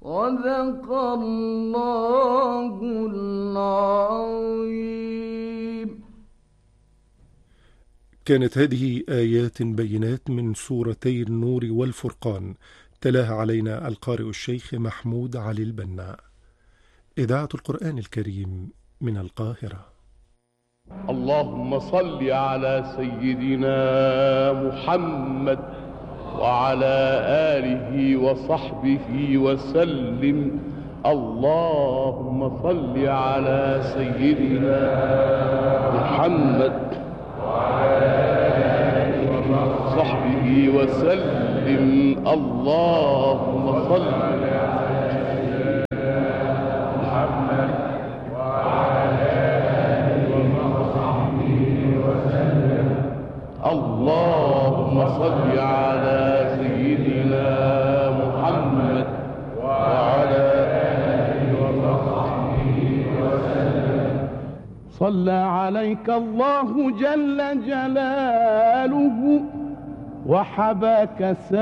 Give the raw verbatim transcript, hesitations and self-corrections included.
صدق الله العظيم. كانت هذه آيات بينات من سورتي النور والفرقان، تلاها علينا القارئ الشيخ محمود علي البنا. إذاعة القرآن الكريم من القاهرة. اللهم صل على سيدنا محمد وعلى آله وصحبه وسلم. اللهم صل على سيدنا محمد وعلى آله وصحبه وسلم. اللهم صل على سيدنا محمد وعلى آله وصحبه وسلم. اللهم صل على سيدنا محمد وعلى آله وصحبه وسلم. صلى عليك الله جل جلاله وحباك